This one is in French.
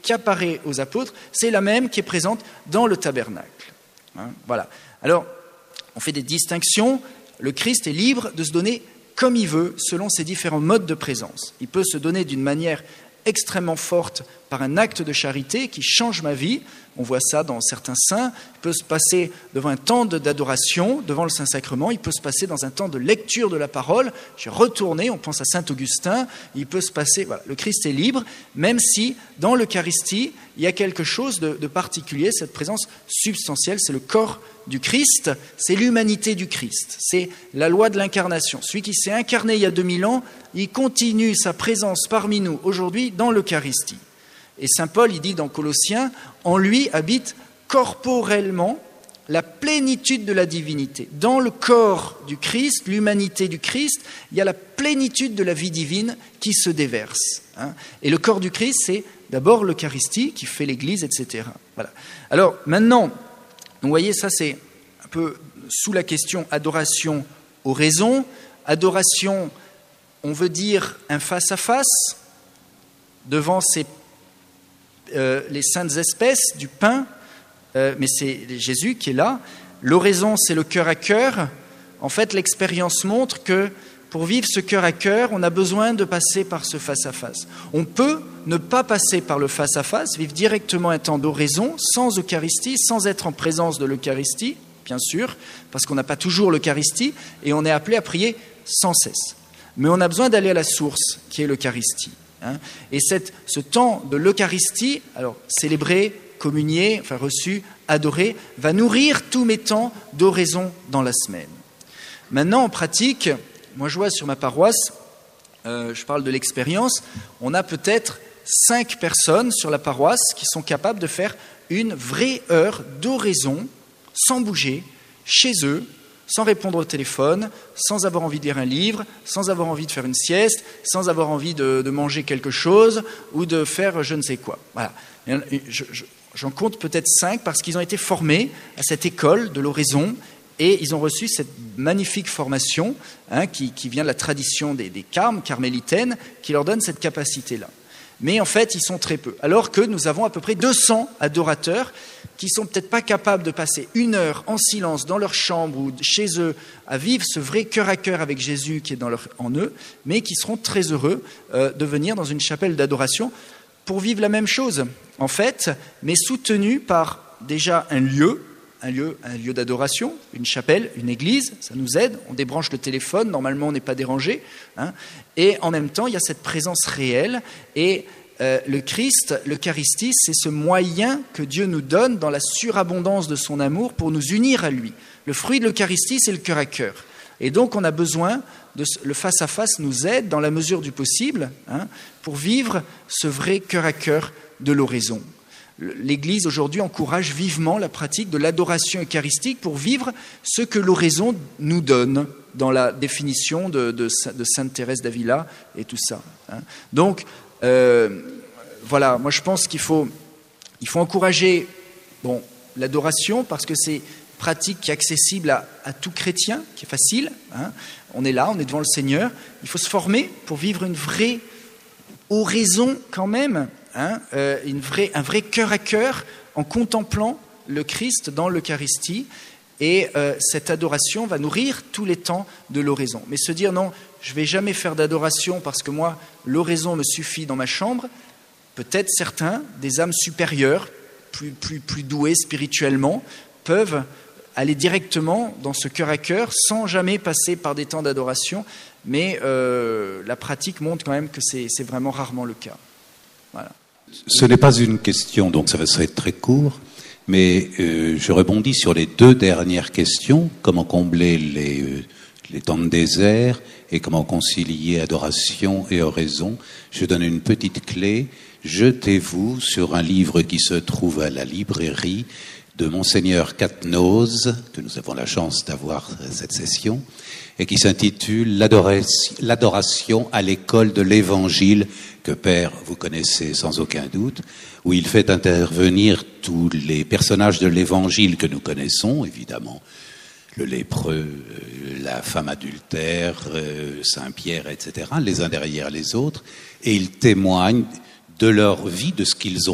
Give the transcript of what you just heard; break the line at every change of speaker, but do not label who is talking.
qui apparaît aux apôtres, c'est la même qui est présente dans le tabernacle. Voilà. Alors, on fait des distinctions. Le Christ est libre de se donner comme il veut, selon ses différents modes de présence. Il peut se donner d'une manière extrêmement forte par un acte de charité qui change ma vie. On voit ça dans certains saints. Il peut se passer devant un temps d'adoration, devant le Saint-Sacrement. Il peut se passer dans un temps de lecture de la parole. J'ai retourné, on pense à Saint Augustin. Il peut se passer, voilà, le Christ est libre, même si dans l'Eucharistie, il y a quelque chose de particulier, cette présence substantielle, c'est le corps du Christ, c'est l'humanité du Christ, c'est la loi de l'incarnation. Celui qui s'est incarné il y a 2000 ans, il continue sa présence parmi nous aujourd'hui dans l'Eucharistie. Et saint Paul, il dit dans Colossiens, en lui habite corporellement la plénitude de la divinité. Dans le corps du Christ, l'humanité du Christ, il y a la plénitude de la vie divine qui se déverse. Et le corps du Christ, c'est d'abord l'Eucharistie qui fait l'Église, etc. Voilà. Alors maintenant, vous voyez, ça c'est un peu sous la question adoration aux raisons. Adoration, on veut dire un face-à-face devant les saintes espèces du pain, mais c'est Jésus qui est là. L'oraison, c'est le cœur à cœur. En fait, l'expérience montre que pour vivre ce cœur à cœur, on a besoin de passer par ce face-à-face. On peut ne pas passer par le face-à-face, vivre directement un temps d'oraison, sans Eucharistie, sans être en présence de l'Eucharistie, bien sûr, parce qu'on n'a pas toujours l'Eucharistie, et on est appelé à prier sans cesse. Mais on a besoin d'aller à la source, qui est l'Eucharistie. Et ce temps de l'Eucharistie, alors célébrer, communier, enfin reçu, adorer, va nourrir tous mes temps d'oraison dans la semaine. Maintenant, en pratique, moi je vois sur ma paroisse, je parle de l'expérience, on a peut-être 5 personnes sur la paroisse qui sont capables de faire une vraie heure d'oraison, sans bouger, chez eux, sans répondre au téléphone, sans avoir envie de lire un livre, sans avoir envie de faire une sieste, sans avoir envie de manger quelque chose ou de faire je ne sais quoi. Voilà. J'en compte peut-être 5 parce qu'ils ont été formés à cette école de l'oraison et ils ont reçu cette magnifique formation qui vient de la tradition des carmes carmélitaines qui leur donne cette capacité-là. Mais en fait, ils sont très peu. Alors que nous avons à peu près 200 adorateurs qui ne sont peut-être pas capables de passer 1 heure en silence dans leur chambre ou chez eux à vivre ce vrai cœur à cœur avec Jésus qui est en eux, mais qui seront très heureux de venir dans une chapelle d'adoration pour vivre la même chose, en fait, mais soutenus par déjà un lieu d'adoration, une chapelle, une église, ça nous aide, on débranche le téléphone, normalement on n'est pas dérangé, et en même temps il y a cette présence réelle, et le Christ, l'Eucharistie, c'est ce moyen que Dieu nous donne dans la surabondance de son amour pour nous unir à lui. Le fruit de l'Eucharistie, c'est le cœur à cœur. Et donc on a besoin, le face-à-face nous aide dans la mesure du possible pour vivre ce vrai cœur à cœur de l'oraison. L'Église aujourd'hui encourage vivement la pratique de l'adoration eucharistique pour vivre ce que l'oraison nous donne dans la définition de Sainte Thérèse d'Avila et tout ça. Donc voilà, moi je pense qu'il faut encourager l'adoration parce que c'est une pratique qui est accessible à tout chrétien, qui est facile. On est là, on est devant le Seigneur. Il faut se former pour vivre une vraie oraison quand même. Un vrai cœur à cœur en contemplant le Christ dans l'Eucharistie et cette adoration va nourrir tous les temps de l'oraison. Mais se dire non, je ne vais jamais faire d'adoration parce que moi, l'oraison me suffit dans ma chambre, peut-être certains, des âmes supérieures, plus douées spirituellement, peuvent aller directement dans ce cœur à cœur sans jamais passer par des temps d'adoration, mais la pratique montre quand même que c'est vraiment rarement le cas. Voilà.
Ce n'est pas une question, donc ça va être très court, mais je rebondis sur les 2 dernières questions. Comment combler les temps de désert et comment concilier adoration et oraison. Je donne une petite clé. Jetez-vous sur un livre qui se trouve à la librairie de Monseigneur Catenoz, que nous avons la chance d'avoir cette session, et qui s'intitule « L'adoration à l'école de l'Évangile » que Père, vous connaissez sans aucun doute, où il fait intervenir tous les personnages de l'Évangile que nous connaissons, évidemment, le lépreux, la femme adultère, Saint-Pierre, etc., les uns derrière les autres, et il témoigne de leur vie, de ce qu'ils ont